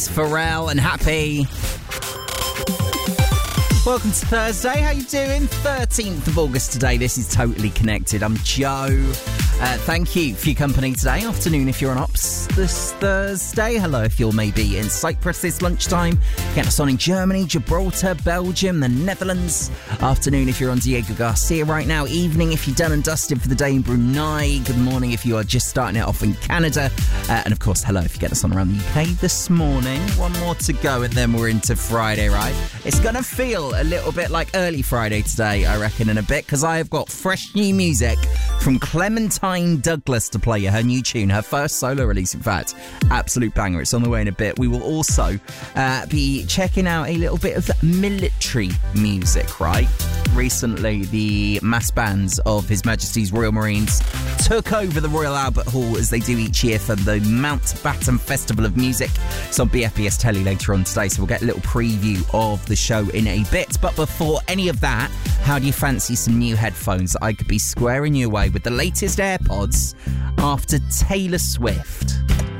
This Pharrell and Happy. Welcome to Thursday. How you doing? 13th of August today. This is Totally Connected. I'm Joe. Thank you for your company today. Afternoon if you're on Ops this Thursday. Hello if you're maybe in Cyprus this lunchtime. Get us on in Germany, Gibraltar, Belgium, the Netherlands. Afternoon if you're on Diego Garcia right now. Evening if you're done and dusted for the day in Brunei. Good morning if you are just starting it off in Canada. And of course, hello if you get us on around the UK this morning. One more to go and then we're into Friday, right? It's going to feel a little bit like early Friday today, I reckon, in a bit, because I have got fresh new music from Clementine Douglas to play you. Her new tune, her first solo release, in fact. Absolute banger. It's on the way in a bit. We will also be checking out a little bit of military music, right? Recently, the mass bands of His Majesty's Royal Marines took over the Royal Albert Hall, as they do each year, for the Mountbatten Festival of Music. It's on BFBS Telly later on today, so we'll get a little preview of the show in a bit. But before any of that, how do you fancy some new headphones that I could be squaring you away with the latest AirPods after Taylor Swift?